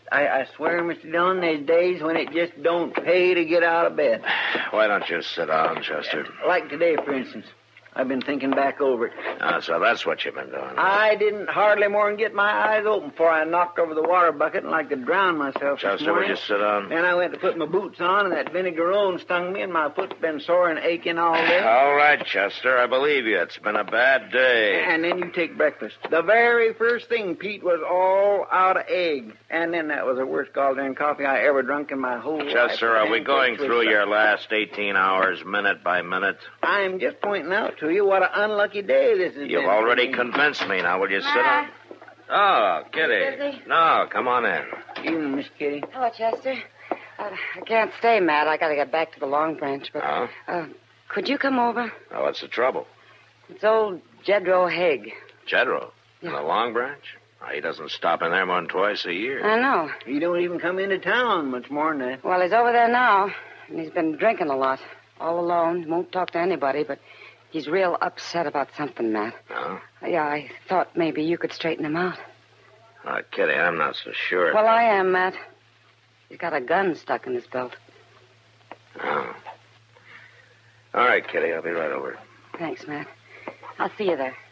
I swear, Mr. Dillon, there's days when it just don't pay to get out of bed. Why don't you sit down, Chester? Like today, for instance. I've been thinking back over it. So that's what you've been doing. I didn't hardly more than get my eyes open before I knocked over the water bucket and like to drown myself. Chester, would you sit down? Then I went to put my boots on, and that vinegarone stung me, and my foot's been sore and aching all day. All right, Chester, I believe you. It's been a bad day. And then you take breakfast. The very first thing, Pete, was all out of egg. And then that was the worst goddamn coffee I ever drunk in my whole life. Chester, are we going through your last 18 hours, minute by minute? I'm just pointing out to you what an unlucky day this has You've been. already convinced me. Now, will you sit down? Oh, Kitty. Busy? No, come on in. Evening, Miss Kitty. Hello, Chester. I can't stay, Matt. I got to get back to the Long Branch. But Oh? could you come over? Oh, what's the trouble? It's old Jedro Haig. Jedro? In Yeah. the Long Branch? Oh, he doesn't stop in there more than twice a year. I know. He don't even come into town much more than that. Well, he's over there now, and he's been drinking a lot. All alone. Won't talk to anybody, but he's real upset about something, Matt. Oh? Yeah, I thought maybe you could straighten him out. Oh, Kitty, I'm not so sure. Well, I am, Matt. He's got a gun stuck in his belt. Oh. All right, Kitty, I'll be right over. Thanks, Matt. I'll see you there.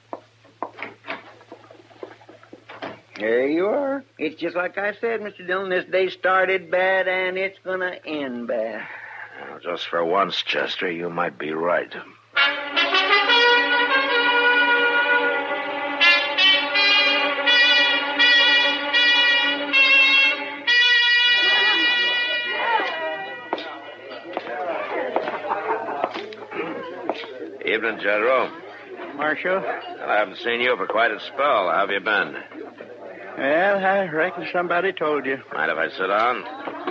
There you are. It's just like I said, Mr. Dillon. This day started bad, and it's going to end bad. Well, just for once, Chester, you might be right. Evening, Jedro. Marshal? Well, I haven't seen you for quite a spell. How have you been? Well, I reckon somebody told you. Mind if I sit down?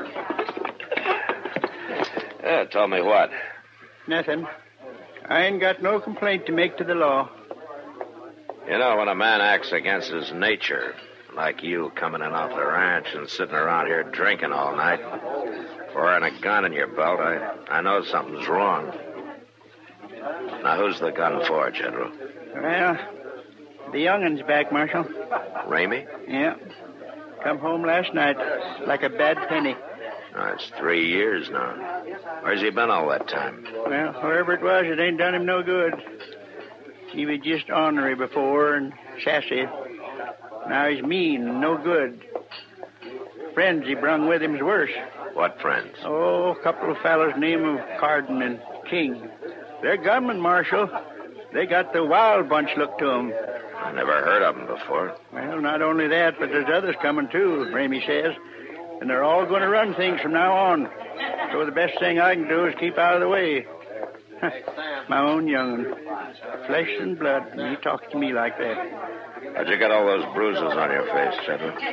Yeah, tell me what. Nothing. I ain't got no complaint to make to the law. You know, when a man acts against his nature, like you coming in off the ranch and sitting around here drinking all night, wearing a gun in your belt, I know something's wrong. Now, who's the gun for, General? Well, the youngin's back, Marshal. Ramey? Yeah. Come home last night like a bad penny. Oh, it's 3 years now. Where's he been all that time? Well, wherever it was, it ain't done him no good. He was just ornery before and sassy. Now he's mean and no good. Friends he brung with him's worse. What friends? Oh, a couple of fellows named of Carden and King. They're gunmen, Marshal. They got the wild bunch look to 'em. I never heard of them before. Well, not only that, but there's others coming, too, Ramey says. And they're all going to run things from now on. So the best thing I can do is keep out of the way. My own young'un. Flesh and blood, and he talks to me like that. How'd you get all those bruises on your face, General?